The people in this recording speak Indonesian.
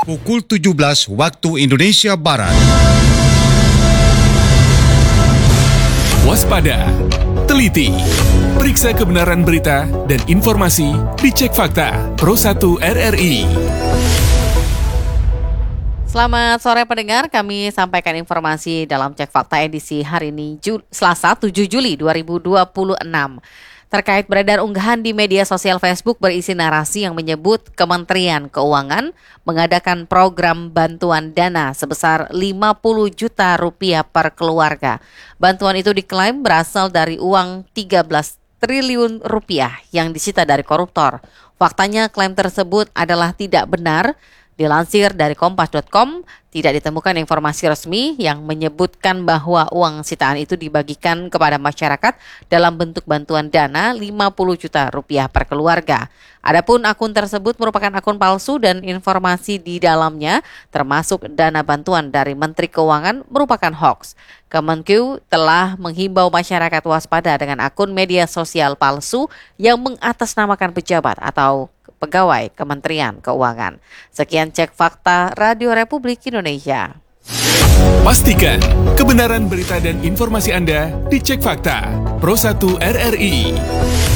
Pukul 17 waktu Indonesia Barat. Waspada, teliti, periksa kebenaran berita dan informasi di Cek Fakta Pro 1 RRI. Selamat sore pendengar, kami sampaikan informasi dalam Cek Fakta edisi hari ini Selasa 7 Juli 2026. Terkait beredar unggahan di media sosial Facebook berisi narasi yang menyebut Kementerian Keuangan mengadakan program bantuan dana sebesar 50 juta rupiah per keluarga. Bantuan itu diklaim berasal dari uang 13 triliun rupiah yang disita dari koruptor. Faktanya klaim tersebut adalah tidak benar. Dilansir dari kompas.com, tidak ditemukan informasi resmi yang menyebutkan bahwa uang sitaan itu dibagikan kepada masyarakat dalam bentuk bantuan dana 50 juta rupiah per keluarga. Adapun akun tersebut merupakan akun palsu dan informasi di dalamnya termasuk dana bantuan dari Menteri Keuangan merupakan hoax. Kemenku telah menghimbau masyarakat waspada dengan akun media sosial palsu yang mengatasnamakan pejabat atau pegawai Kementerian Keuangan. Sekian Cek Fakta Radio Republik Indonesia. Pastikan kebenaran berita dan informasi Anda di Cek Fakta Pro 1 RRI.